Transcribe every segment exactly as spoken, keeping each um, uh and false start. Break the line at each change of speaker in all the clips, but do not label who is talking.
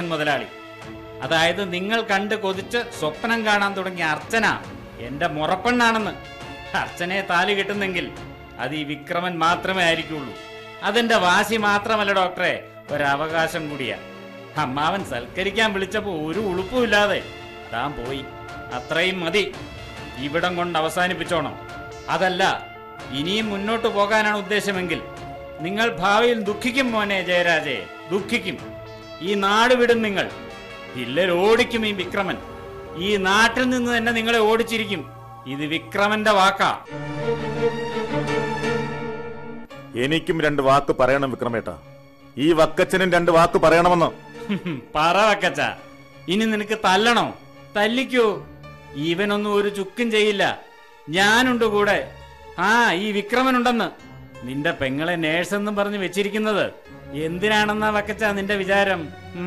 മുതലാളി. അതായത് നിങ്ങൾ കണ്ട് കൊതിച്ച് സ്വപ്നം കാണാൻ തുടങ്ങിയ അർച്ചന എന്റെ മുറപ്പെണ്ണാണെന്ന്. അർച്ചനയെ താലി കിട്ടുന്നെങ്കിൽ അത് ഈ വിക്രമൻ മാത്രമേ ആയിരിക്കുള്ളൂ. അതെന്റെ വാശി മാത്രമല്ല ഡോക്ടറെ, ഒരവകാശം കൂടിയാ. അമ്മാവൻ സൽക്കരിക്കാൻ വിളിച്ചപ്പോ ഒരു ഉളുപ്പുമില്ലാതെ താൻ പോയി. അത്രയും മതി. ഇവിടം കൊണ്ട് അവസാനിപ്പിച്ചോണം. അതല്ല, ഇനിയും മുന്നോട്ട് പോകാനാണ് ഉദ്ദേശമെങ്കിൽ നിങ്ങൾ ഭാവിയിൽ ദുഃഖിക്കും മോനെ ജയരാജേ, ദുഃഖിക്കും. ഈ നാട് വിടും നിങ്ങൾ. ഇല്ലർ ഓടിക്കും ഈ വിക്രമൻ. ഈ നാട്ടിൽ നിന്ന് തന്നെ നിങ്ങളെ ഓടിച്ചിരിക്കും. ഇത് വിക്രമന്റെ വാക്കാ.
എനിക്കും രണ്ട് വാക്ക് പറയണം വിക്രമേട്ട. ഈ വക്കച്ചനും രണ്ട് വാക്ക് പറയണമെന്ന്.
പറ വക്കച്ച. ഇനി നിനക്ക് തല്ലണോ? തല്ലിക്കോ. ഇവനൊന്നും ഒരു ചുക്കും ചെയ്യില്ല. ഞാനുണ്ട് കൂടെ. ആ, ഈ വിക്രമനുണ്ടെന്ന്. നിന്റെ പെങ്ങളെ നേഴ്സെന്നും പറഞ്ഞ് വെച്ചിരിക്കുന്നത് എന്തിനാണെന്നാ വക്കച്ച നിന്റെ വിചാരം?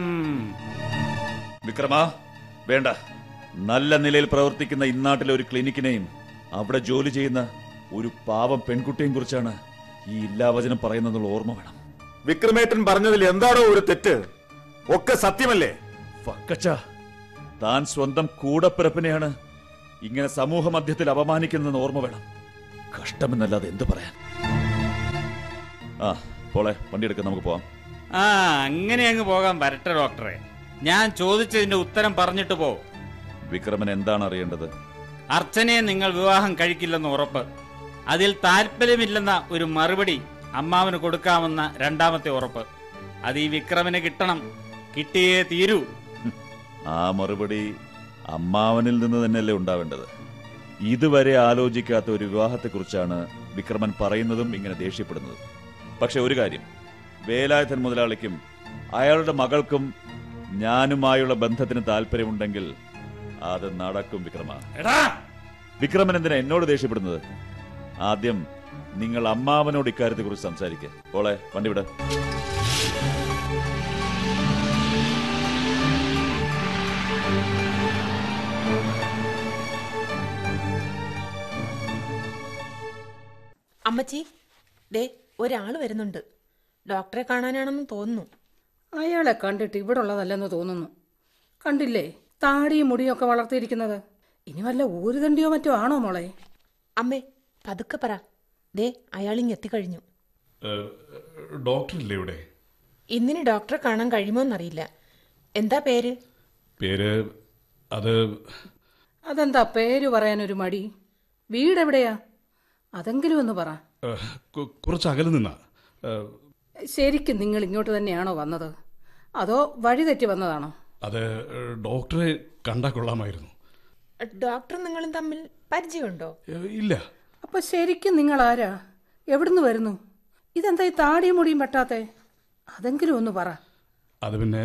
വിക്രമ, വേണ്ട. നല്ല നിലയിൽ പ്രവർത്തിക്കുന്ന ഇന്നാട്ടിലെ ഒരു ക്ലിനിക്കിനെയും അവിടെ ജോലി ചെയ്യുന്ന ഒരു പാവം പെൺകുട്ടിയെയും കുറിച്ചാണ് ഈ ഇല്ലാവചനം പറയുന്നതെന്നുള്ള ഓർമ്മ വേണം.
വിക്രമേട്ടൻ പറഞ്ഞതിൽ എന്താണോ ഒരു തെറ്റ്? ഒക്കെ സത്യമല്ലേ?
വക്കച്ച, താൻ സ്വന്തം കൂടപ്പിറപ്പിനെയാണ് ഇങ്ങനെ സമൂഹ മധ്യത്തിൽ അപമാനിക്കുന്നതെന്ന് ഓർമ്മ വേണം. കഷ്ടമെന്നല്ലാതെ എന്തു പറയാൻ. ആ പോളെ, വണ്ടിയെടുക്കാൻ നമുക്ക് പോവാം.
ആ, അങ്ങനെ അങ്ങ് പോകാൻ വരട്ടെ ഡോക്ടറെ. ഞാൻ ചോദിച്ചതിന്റെ ഉത്തരം പറഞ്ഞിട്ട് പോ.
വിക്രമൻ എന്താണ് അറിയേണ്ടത്?
അർച്ചനയെ നിങ്ങൾ വിവാഹം കഴിക്കില്ലെന്ന് ഉറപ്പ്. അതിൽ താല്പര്യമില്ലെന്ന ഒരു മറുപടി അമ്മാവന് കൊടുക്കാമെന്ന രണ്ടാമത്തെ ഉറപ്പ്. അത് ഈ വിക്രമന് കിട്ടണം. കിട്ടിയേ തീരൂ.
ആ മറുപടി അമ്മാവനിൽ നിന്ന് തന്നെയല്ലേ ഉണ്ടാവേണ്ടത്? ഇതുവരെ ആലോചിക്കാത്ത ഒരു വിവാഹത്തെക്കുറിച്ചാണ് വിക്രമൻ പറയുന്നതും ഇങ്ങനെ ദേഷ്യപ്പെടുന്നതും. പക്ഷെ ഒരു കാര്യം, വേലായുധൻ മുതലാളിക്കും അയാളുടെ മകൾക്കും ഞാനുമായുള്ള ബന്ധത്തിന് താല്പര്യമുണ്ടെങ്കിൽ അത് നടക്കും വിക്രമ. വിക്രമൻ എന്തിനാ എന്നോട് ദേഷ്യപ്പെടുന്നത്? ആദ്യം നിങ്ങൾ അമ്മാവനോട് ഇക്കാര്യത്തെ കുറിച്ച് സംസാരിക്കുക. പോളെ, വണ്ടി വിട.
അമ്മച്ചി, ദേ ഒരാള് വരുന്നുണ്ട്. ഡോക്ടറെ കാണാനാണെന്ന് തോന്നുന്നു.
അയാളെ കണ്ടിട്ട് ഇവിടെ ഉള്ളതല്ലെന്ന് തോന്നുന്നു. കണ്ടില്ലേ താടിയും മുടിയൊക്കെ വളർത്തിയിരിക്കുന്നത്? ഇനി വല്ല ഊരുതണ്ടിയോ മറ്റോ ആണോ മോളെ?
അമ്മേ, പതുക്കെ പറ. ദേ അയാളിങ് എത്തിക്കഴിഞ്ഞു.
ഡോക്ടറില്ലേ ഇവിടെ?
ഇന്നിന് ഡോക്ടറെ കാണാൻ കഴിയുമോന്നറിയില്ല. എന്താ പേര്?
പേര് അത്
അതെന്താ പേര് പറയാനൊരു മടി? വീടെവിടെയാ? അതെങ്കിലും ഒന്ന് പറ.
കുറച്ച് അകലെ നിന്നാ.
ശരിക്കും നിങ്ങൾ ഇങ്ങോട്ട് തന്നെയാണോ വന്നത്, അതോ വഴി തെറ്റി വന്നതാണോ?
അത് ഡോക്ടറെ കണ്ടാ കൊള്ളാമായിരുന്നു.
ഡോക്ടർ നിങ്ങളും തമ്മിൽ പരിചയമുണ്ടോ?
ഇല്ല.
അപ്പൊ ശരിക്കും നിങ്ങൾ ആരാ? എവിടുന്ന് വരുന്നു? ഇതെന്താ ഈ താടിയും മുടിയും വെട്ടാത്തെ? അതെങ്കിലും ഒന്ന് പറ.
അത് പിന്നെ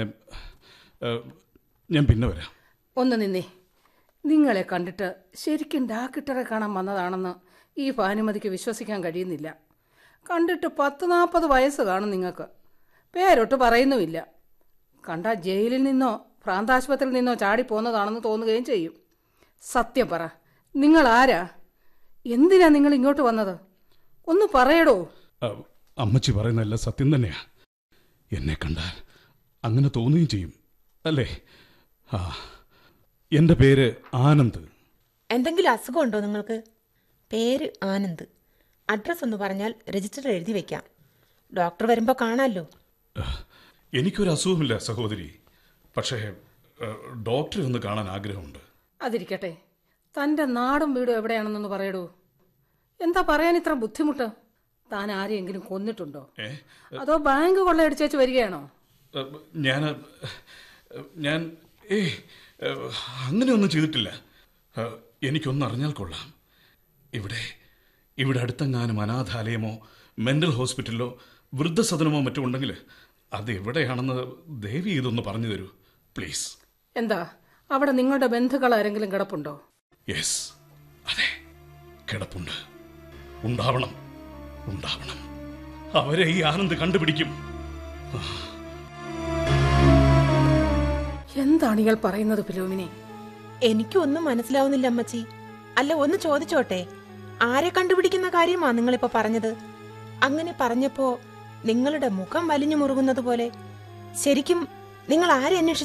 ഞാൻ പിന്നെ വരാം.
ഒന്ന് നിന്നേ. നിങ്ങളെ കണ്ടിട്ട് ശരിക്കും ഡാക്ടറെ കാണാൻ വന്നതാണെന്ന് ഈ ഭാനുമതിക്ക് വിശ്വസിക്കാൻ കഴിയുന്നില്ല. കണ്ടിട്ട് പത്ത് നാൽപ്പത് വയസ്സ് കാണും നിങ്ങൾക്ക്. പേരൊട്ട് പറയുന്നുമില്ല. കണ്ട ജയിലിൽ നിന്നോ പ്രാന്താശുപത്രിയിൽ നിന്നോ ചാടിപ്പോന്നതാണെന്ന് തോന്നുകയും ചെയ്യും. സത്യം പറ, നിങ്ങൾ ആരാ? എന്തിനാ നിങ്ങൾ ഇങ്ങോട്ട് വന്നത്? ഒന്ന് പറയടോ.
അമ്മച്ചി പറയുന്നതല്ല സത്യം തന്നെയാ. എന്നെ കണ്ടാൽ അങ്ങനെ തോന്നുകയും ചെയ്യും അല്ലേ? ആ, എന്റെ പേര് ആനന്ദ്.
എന്തെങ്കിലും അസുഖമുണ്ടോ നിങ്ങൾക്ക്? പേര് ആനന്ദ്. അഡ്രസ് ഒന്ന് പറഞ്ഞാൽ രജിസ്റ്റർ എഴുതി വെക്കാം. ഡോക്ടർ വരുമ്പോൾ കാണാമല്ലോ.
എനിക്കൊരു അസുഖമില്ല സഹോദരി. പക്ഷേ ഡോക്ടറെ ഒന്ന് കാണാൻ ആഗ്രഹമുണ്ട്.
അതിരിക്കട്ടെ, തൻ്റെ നാടും വീടും എവിടെയാണെന്നൊന്ന് പറയടൂ. എന്താ പറയാൻ ഇത്ര ബുദ്ധിമുട്ട്? താൻ ആരെയെങ്കിലും കൊന്നിട്ടുണ്ടോ? അതോ ബാങ്ക് കൊള്ളയടിച്ചേച്ച് വരികയാണോ?
ഞാൻ ഞാൻ ഏ അങ്ങനെയൊന്നും ചെയ്തിട്ടില്ല. എനിക്കൊന്നും അറിഞ്ഞാൽ കൊള്ളാം. ഇവിടെ ഇവിടെ അടുത്തെങ്ങാനും അനാഥാലയമോ മെന്റൽ ഹോസ്പിറ്റലോ വൃദ്ധസദനമോ മറ്റോ ഉണ്ടെങ്കിൽ അത് എവിടെയാണെന്ന് ദയവ് ഇതൊന്ന് പറഞ്ഞു തരൂ പ്ലീസ്.
എന്താ അവിടെ നിങ്ങളുടെ ബന്ധുക്കൾ ആരെങ്കിലും കിടപ്പുണ്ടോ?
യെസ്, അതെ, കിടപ്പുണ്ട്. ഉണ്ടാവണം ഉണ്ടാവണം അവരെ ഈ ആനന്ദ് കണ്ടുപിടിക്കും.
എന്താണ് ഇയാൾ പറയുന്നത് ഫിലോമിനെ?
എനിക്കൊന്നും മനസ്സിലാവുന്നില്ല അമ്മച്ചി. അല്ല, ഒന്ന് ചോദിച്ചോട്ടെ, ആരെ കണ്ടുപിടിക്കുന്ന കാര്യമാ നിങ്ങളിപ്പോ പറഞ്ഞത്? അങ്ങനെ പറഞ്ഞപ്പോ നിങ്ങളുടെ മുഖം വലിഞ്ഞു മുറുകുന്നത് പോലെ. ശരിക്കും നിങ്ങൾ ആരെ അന്വേഷിച്ചു